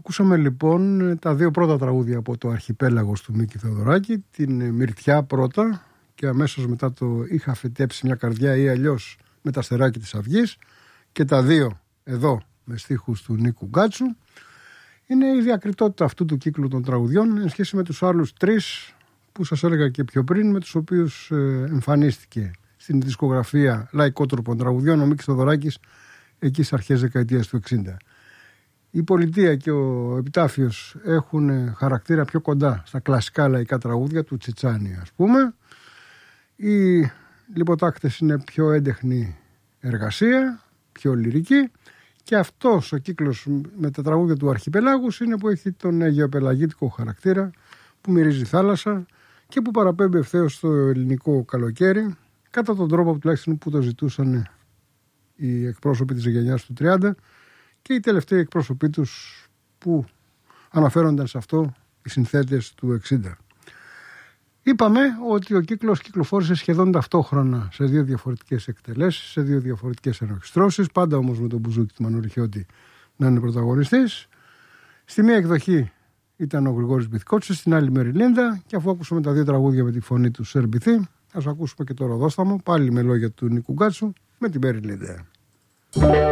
Ακούσαμε λοιπόν τα δύο πρώτα τραγούδια από το Αρχιπέλαγος του Μίκη Θεοδωράκη, την Μυρτιά πρώτα και αμέσως μετά το Είχα φυτέψει μια καρδιά ή αλλιώς με τα αστεράκι της Αυγής, και τα δύο εδώ με στίχους του Νίκου Γκάτσου. Είναι η διακριτότητα αυτού του κύκλου των τραγουδιών εν σχέση με τους άλλους τρεις που σας έλεγα και πιο πριν, με τους οποίους εμφανίστηκε στην δισκογραφία λαϊκότροπων τραγουδιών ο Μίκης Θεοδωράκης εκεί στις αρχές δεκαετίας του 60. Η Πολιτεία και ο Επιτάφιος έχουν χαρακτήρα πιο κοντά στα κλασικά λαϊκά τραγούδια του Τσιτσάνη, ας πούμε. Οι Λιποτάκτες είναι πιο έντεχνη εργασία, πιο λυρική, και αυτός ο κύκλος με τα τραγούδια του Αρχιπελάγους είναι που έχει τον αιγαιοπελαγίτικο χαρακτήρα, που μυρίζει θάλασσα και που παραπέμπει ευθέως στο ελληνικό καλοκαίρι, κατά τον τρόπο τουλάχιστον που το ζητούσαν οι εκπρόσωποι της γενιάς του 30 και οι τελευταίοι εκπρόσωποι τους που αναφέρονταν σε αυτό, οι συνθέτες του 60. Είπαμε ότι ο κύκλος κυκλοφόρησε σχεδόν ταυτόχρονα σε δύο διαφορετικές εκτελέσεις, σε δύο διαφορετικές ενορχιστρώσεις, πάντα όμως με τον μπουζούκι του Μανουριχιώτη να είναι πρωταγωνιστής. Στη μία εκδοχή ήταν ο Γρηγόρης Μπιθκότσης, στην άλλη Μεριλίνδα, και αφού ακούσαμε τα δύο τραγούδια με τη φωνή του Σερμπιθή, ας ακούσουμε και το Ροδόσταμο, πάλι με λόγια του Νίκου Γκάτσου, με την Μεριλίνδα.